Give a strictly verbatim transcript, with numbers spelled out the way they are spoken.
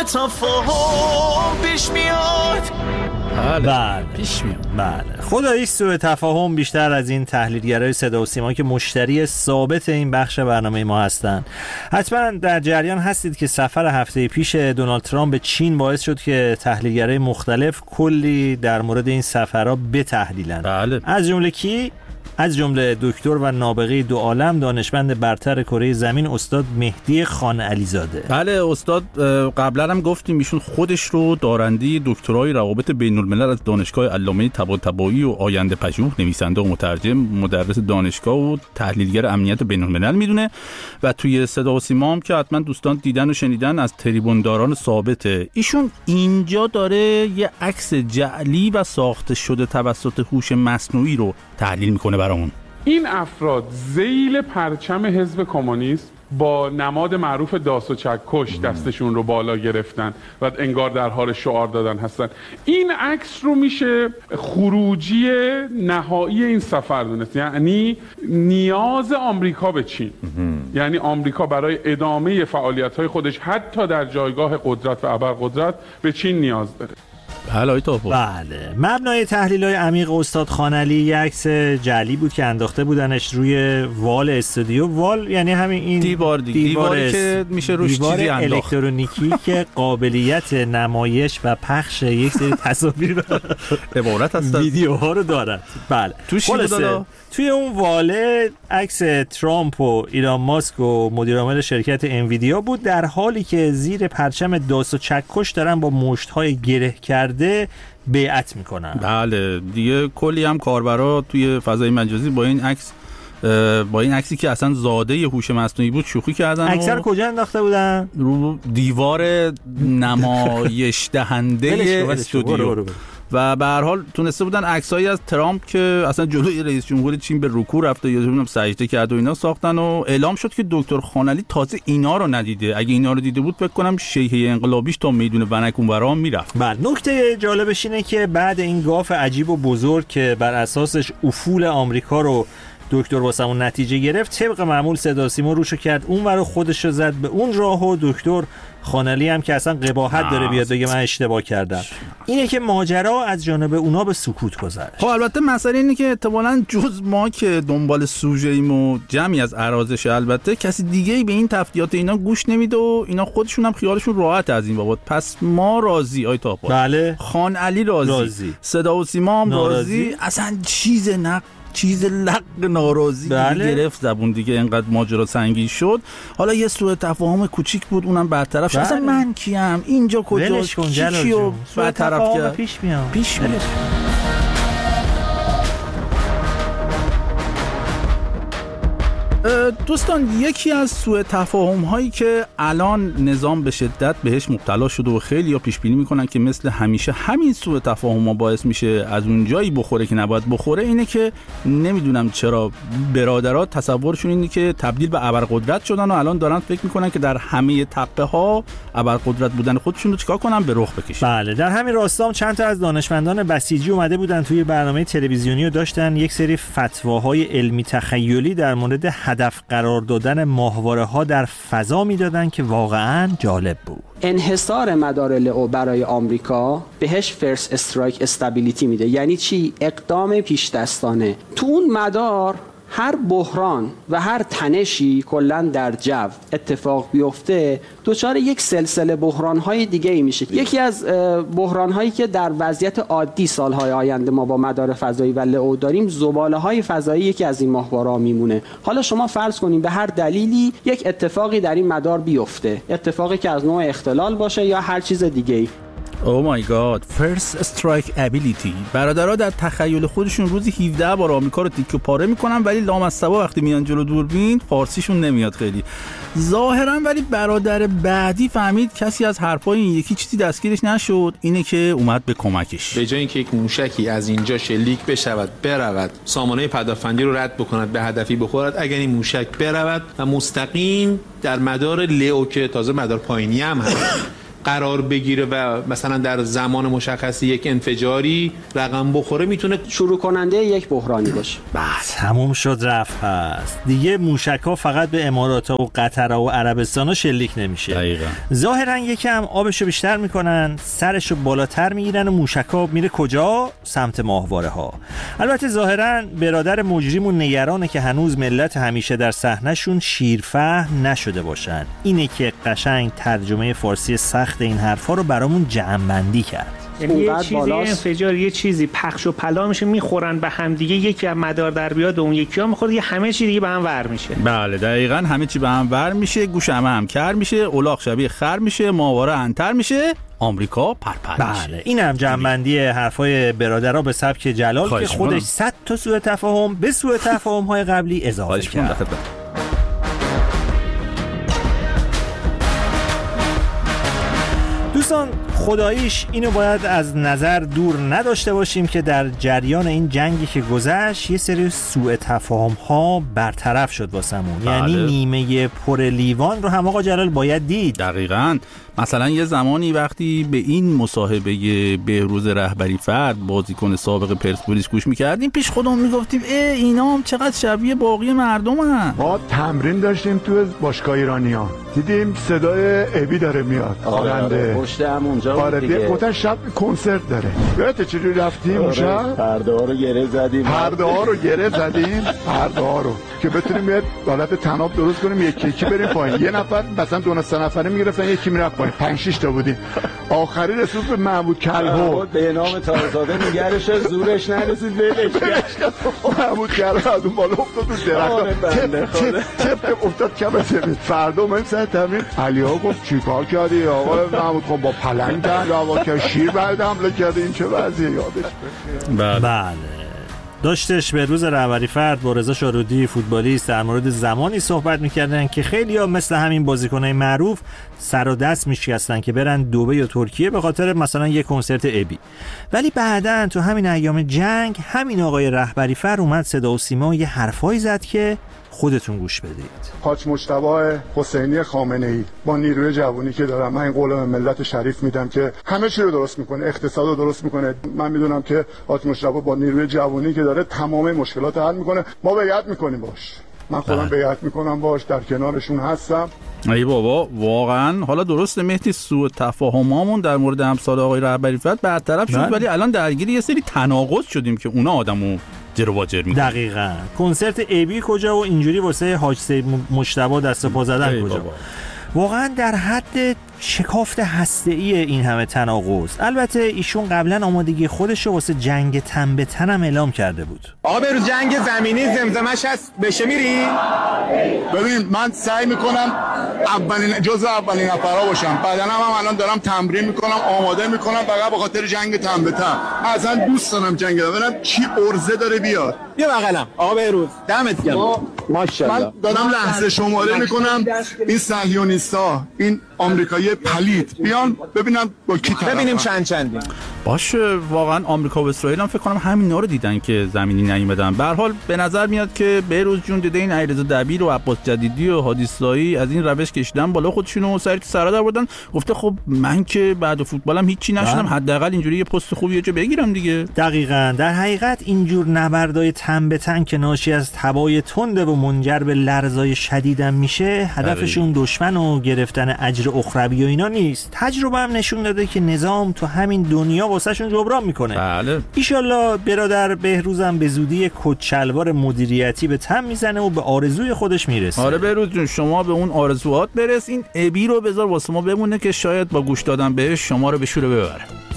تفاهم پیش میاد. بله پیش میاد. بله خدایی سوء تفاهم بیشتر از این تحلیلگرای صدا و سیما که مشتری ثابت این بخش برنامه ما هستن. حتما در جریان هستید که سفر هفته پیش دونالد ترامپ به چین باعث شد که تحلیلگرای مختلف کلی در مورد این سفرها بتحلیلن. بله. از جمله کی؟ از جمله دکتر و نابغه دو عالم دانشمند برتر کره زمین استاد مهدی خان علیزاده. بله استاد قبلا هم گفتیم ایشون خودش رو دارنده دکترای روابط بین الملل از دانشگاه علامه طباطبایی و آینده پژوه، نویسنده و مترجم، مدرس دانشگاه و تحلیلگر امنیت بین الملل میدونه و توی صدا و سیما هم که حتما دوستان دیدن و شنیدن از تریبونداران ثابته. ایشون اینجا داره یه عکس جعلی و ساخته شده توسط هوش مصنوعی رو تحلیل میکنه برامون. این افراد ذیل پرچم حزب کمونیست با نماد معروف داس و چکش دستشون رو بالا گرفتن و انگار در حال شعار دادن هستن. این عکس رو میشه خروجی نهایی این سفر دونست، یعنی نیاز آمریکا به چین. یعنی آمریکا برای ادامه فعالیت‌های خودش حتی در جایگاه قدرت و ابرقدرت به چین نیاز داره. بله توپو. بله مبنای تحلیل‌های عمیق استاد خانعلی یک عکس جعلی بود که انداخته بودنش روی وال استودیو. وال یعنی همین این دیوار دیگه، دیوار دیواری که میشه روش چیزی انداخت، الکترونیکی که قابلیت نمایش و پخش یک سری تصاویر عبارت از ویدیوها رو دارد. بله توش توی اون واله عکس ترامپ و ایلان ماسک و مدیر عامل شرکت انویدیا بود، در حالی که زیر پرچم داس و چکش دارن با مشت‌های گره کرده بیعت میکنن. بله دیگه کلی هم کاربرا توی فضای مجازی با این عکس با این عکسی که اصلا زاده هوش مصنوعی بود شوخی کردن. اکثر کجا انداخته بودن؟ رو دیوار نمایش دهنده استودیو. و به هر حال تونسته بودن عکسایی از ترامپ که اصلا جلوی رئیس جمهور چین به رکوع رفته یا نمیدونم سجده کرد و اینا ساختن و اعلام شد که دکتر خانعلی تازه اینا رو ندیده. اگه اینا رو دیده بود فکر کنم شیهه انقلابیش تا میدون ونک اونورا میرفت. بله نکته جالبش اینه که بعد این گاف عجیب و بزرگ که بر اساسش افول آمریکا رو دکتر واسمون نتیجه گرفت، طبق معمول صدا سیما روشو کرد اون ور خودش رو زد به اون راه و دکتر خانعلی هم که اصلا قباحت داره بیاد بگه من اشتباه کردم. اینه که ماجرا از جانب اونا به سکوت گذشت. خب البته مسئله اینه که احتمالاً جز ما که دنبال سوژه ایم و جمعی از ارازش، البته کسی دیگه‌ای به این تفتیات اینا گوش نمیده و اینا خودشون هم خیالشون راحت از این بابت. پس ما راضی آی تاپا. بله خانعلی راضی. راضی. صدا و سیما هم راضی. اصلا چیز نق چیز لق ناراضی بله. گرفت زبون دیگه، اینقدر ماجرا سنگین شد. حالا یه سوء تفاهم کوچیک بود اونم برطرف شد. اصلا من کیم اینجا کجاست کی کیو برطرف کرد پیش میاد پیش میاد. دوستان یکی از سوء تفاهم هایی که الان نظام به شدت بهش مبتلا شده و خیلی ها پیش بینی میکنن که مثل همیشه همین سوء تفاهم ها باعث میشه از اون جایی بخوره که نباید بخوره، اینه که نمیدونم چرا برادرها تصورشون اینه که تبدیل به ابرقدرت شدن و الان دارن فکر میکنن که در همه تپه ها ابرقدرت بودن خودشون رو چیکار کنن، به رخ بکشن. بله در همین راستا چند تا از دانشمندان بسیجی اومده بودن توی برنامه تلویزیونی و داشتن یک سری فتواهای علمی تخیلی در مورد هدف قرار دادن ماهواره ها در فضا میدادن که واقعا جالب بود. انحصار مدار لئو برای آمریکا بهش فرست استرایک استابیلیتی میده. یعنی چی؟ اقدام پیش دستانه. تو اون مدار هر بحران و هر تنشی کلن در جو اتفاق بیفته دچار یک سلسله بحران‌های دیگه‌ای میشه. یکی از بحران‌هایی که در وضعیت عادی سال‌های آینده ما با مدار فضایی و لئو داریم، زباله‌های فضایی یکی از این ماهواره‌ها میمونه. حالا شما فرض کنین به هر دلیلی یک اتفاقی در این مدار بیفته، اتفاقی که از نوع اختلال باشه یا هر چیز دیگه‌ای. او مای گاد، فرست استرایک ابیلیتی. برادرها در تخیل خودشون روزی هفده بار آمریکا رو تیکه پاره میکنن، ولی لامصبا وقتی میان جلو دوربین فارسیشون نمیاد خیلی ظاهرا. ولی برادر بعدی فهمید کسی از حرفای این یکی چیزی دستگیرش نشد، اینه که اومد به کمکش. به جای اینکه یک موشکی از اینجا شلیک بشود برود سامانه پدافندی رو رد بکند به هدفی بخورد، اگر این موشک برود و مستقیم در مدار لئو که تازه مدار پایینی هم هست قرار بگیره و مثلا در زمان مشخصی یک انفجاری رقم بخوره میتونه شروع کننده یک بحرانی باشه. بس تموم شد رفت هست دیگه. موشک‌ها فقط به امارات‌ها و قطر و عربستان‌ها شلیک نمیشه. دقیقاً. ظاهراً یکم آبشو بیشتر میکنن، سرشو بالاتر میگیرن و موشک‌ها میره کجا؟ سمت ماهواره‌ها. البته ظاهراً برادر مجریمون نگرانه که هنوز ملت همیشه در صحنه‌شون شیرفهم نشده باشن. اینه که قشنگ ترجمه فارسی سخت این حرفا رو برامون جمع‌بندی کرد. یعنی یه چیزی انفجار، یه چیزی پخش و پلا میشه، میخورن به هم دیگه، یکی از مدار در بیاد و اون یکی ها میخوره، یه همه چی دیگه به هم ور میشه. بله دقیقاً، همه چی به هم ور میشه، گوش همه هم کر میشه، الاغ شبیه خر میشه، ماهواره انتر میشه، آمریکا پرپر میشه. بله این هم جمع‌بندی حرفای برادرها به سبک جلال که خودش صد تا سوء تفاهم به سوء تفاهم های قبلی اضافه کرد. دوستان خداییش اینو باید از نظر دور نداشته باشیم که در جریان این جنگی که گذشت یه سری سوء تفاهم ها برطرف شد واسمون. بله. یعنی نیمه پر لیوان رو هم آقا جلال باید دید. دقیقاً. مثلا یه زمانی وقتی به این مصاحبه بهروز رهبری فرد بازیکن سابق پرسپولیس گوش میکردیم پیش خودمون میگفتیم ای اینا هم چقدر شبیه باقی مردم هم. ما تمرین داشتیم تو باشگاه ایرانیان، دیدیم صدای ابی داره میاد خواننده پشت هم اونجا آره دیگه. گفتن شب کنسرت داره. یادت چجوری رفتیم اون شب؟ پرده ها رو گره زدیم پرده ها رو گره زدیم پرده ها رو که بتونیم یه حالت تناب درست کنیم، یکی یکی بریم پایین. یه نفر مثلا دو سه نفره میگرفتن، یکی میرفت پایین، پنج شش تا بودیم. آخری رسید به محمود کلهو به نام تازاده نگرش زورش نرسید ولش کرد. محمود کلهو از اون بالا افتاد تو درخت تپ تپ افتاد کم زمین. فردا ما سر تمرین علی‌ها گفت چیکار کردی آقا محمود؟ خب با پلنگ دعوا که شیر بعد حمله کرده. این چه وضعیه یادش بخیر. بله داشتش به روز رهبری فرد با رضا شارودی فوتبالیست در مورد زمانی صحبت میکردن که خیلی‌ها مثل همین بازیکنای معروف سر و دست میشکستن که برن دبی یا ترکیه به خاطر مثلا یک کنسرت ابی. ولی بعداً تو همین ایام جنگ همین آقای رهبری فرد اومد صدا و سیما یه حرفایی زد که خودتون گوش بدید. حاج مجتبی حسینی خامنه‌ای با نیروی جوانی که دارم، من این قول به ملت شریف میدم که همه چی رو درست میکنه، اقتصاد رو درست میکنه. من میدونم که حاج مجتبی با نیروی جوانی که داره تمام مشکلات حل میکنه. ما بیعت میکنیم باش، من خودم بیعت میکنم باش، در کنارشون هستم. ای بابا واقعا. حالا درسته مهدی سوء تفاهمامون در مورد امثال آقای رهبری فرد برطرف شد، ولی الان درگیر یه سری تناقض شدیم که اونا آدمو جر و واجر میکنه. دقیقاً. کنسرت ابی کجا و اینجوری واسه حاج سید مجتبی دست پا زدن کجا؟ بابا. واقعا در حد شکافت هسته‌ای این همه تناقض. البته ایشون قبلا آمادگی خودش رو واسه جنگ تن به تن هم اعلام کرده بود. آقا به روز جنگ زمینی زمزمش هست، بشه میری؟ ببین من سعی میکنم اولین جزء اولین نفرا باشم. بعدن هم, هم الان دارم تمرین میکنم، آماده میکنم فقط به خاطر جنگ تن به تن. اصلا دوست دارم جنگ ببینم چی ارزه داره بیاد. بیا بغلم آقا بهروز، دمت گرم. ماشاءالله. من دارم لحظه شماره میکنم این صهیونیستا، این آمریکایی پلید بیان ببینم با کی طرفن. ببینیم چند چندی. باشه واقعا آمریکا و اسرائیل هم فکر کنم همینا رو دیدن که زمینی نیومدن. به هر حال به نظر میاد که بهروز جون دیده این علیرضا دبیر و عباس جدیدی و هادی اسلامی از این روش کشیدن بالا خودشونو سر تو سر آوردن. گفته خب من که بعد فوتبالم هیچی نشدم، حداقل اینجوری یه پست خوبی جا بگیرم دیگه. دقیقاً. در حقیقت اینجور نبردای تن به تن که ناشی از تبای تنده و منجر به لرزای شدیدم میشه، هدفشون دشمن و گرفتن اجر اخروی و اینا نیست. تجربه هم نشون داده که نظام تو همین دنیا واسهشون جبران میکنه. بله. ایشالله برادر بهروزم به زودی کت شلوار مدیریتی به تن میزنه و به آرزوی خودش میرسه. آره بهروز جون شما به اون آرزوات برس. این ابی رو بذار واسه ما بمونه که شاید با گوش دادن بهش شما رو به شوره ببره.